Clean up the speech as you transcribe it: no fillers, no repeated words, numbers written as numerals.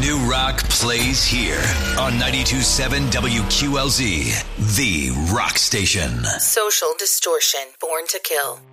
New rock plays here on 92.7 WQLZ, the rock station. Social Distortion, Born to Kill.